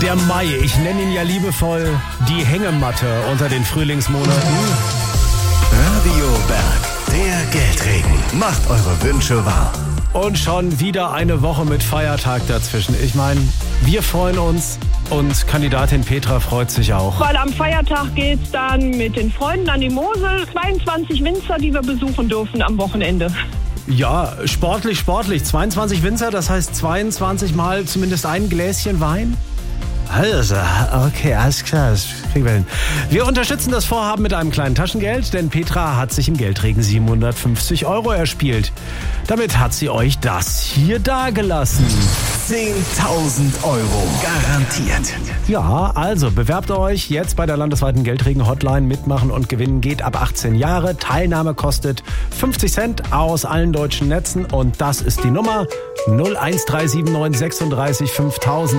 Der Mai, ich nenne ihn ja liebevoll die Hängematte unter den Frühlingsmonaten. Radio Berg, der Geldregen. Macht eure Wünsche wahr. Und schon wieder eine Woche mit Feiertag dazwischen. Ich meine, wir freuen uns und Kandidatin Petra freut sich auch. Weil am Feiertag geht's dann mit den Freunden an die Mosel. 22 Winzer, die wir besuchen dürfen am Wochenende. Ja, sportlich. 22 Winzer, das heißt 22 Mal zumindest ein Gläschen Wein? Also, okay, alles klar, das kriegen wir hin. Wir unterstützen das Vorhaben mit einem kleinen Taschengeld, denn Petra hat sich im Geldregen 750 € erspielt. Damit hat sie euch das hier dagelassen. 10.000 € garantiert. Ja, also bewerbt euch jetzt bei der landesweiten Geldregen-Hotline. Mitmachen und gewinnen geht ab 18 Jahre. Teilnahme kostet 50 Cent aus allen deutschen Netzen. Und das ist die Nummer 01379 36 5000.